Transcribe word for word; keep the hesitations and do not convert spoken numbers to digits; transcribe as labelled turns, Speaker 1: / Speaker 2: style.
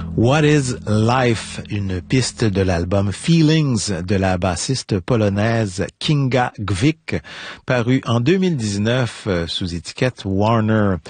Speaker 1: What is Life, une piste de l'album Feelings de la bassiste polonaise Kinga Gwick, paru en deux mille dix-neuf euh, sous étiquette Warner.